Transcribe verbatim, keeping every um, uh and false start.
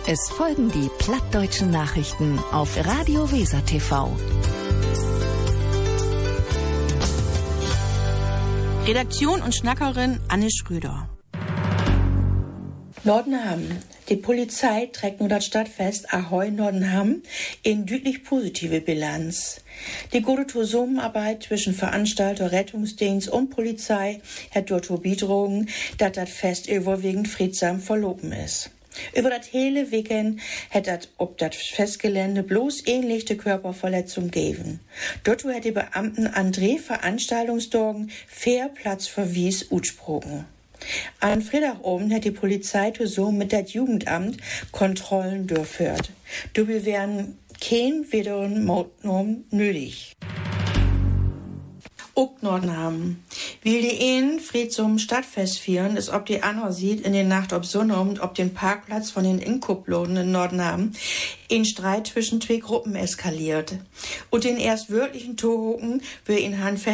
Es folgen die plattdeutschen Nachrichten auf Radio Weser T V. Redaktion und Schnackerin Anne Schröder. Nordenham. Die Polizei trägt nur das Stadtfest Ahoi Nordenham in deutlich positive Bilanz. Die gute Zusammenarbeit zwischen Veranstalter, Rettungsdienst und Polizei hat dazu beigetragen, dass das Fest überwiegend friedsam verlaufen ist. Über das hele Weekend hat das ob das Festgelände bloß ähnliche Körperverletzungen gegeben. Dazu hat die Beamten an drei Veranstaltungstagen fair Platzverwies ausgesprochen. An Freitagabend hat die Polizei zusammen mit das Jugendamt Kontrollen durchführt. Dabei wären kein weiteren Maßnahmen nötig. Auch Nordenham. Will die einen friedsam Stadtfest feiern, ist ob die andere sieht in der Nacht ob Sonnabend ob den Parkplatz von den Inkubloden in Nordenham in Streit zwischen zwei Gruppen eskaliert. Und den erst wörtlichen Torhoken will in Handfest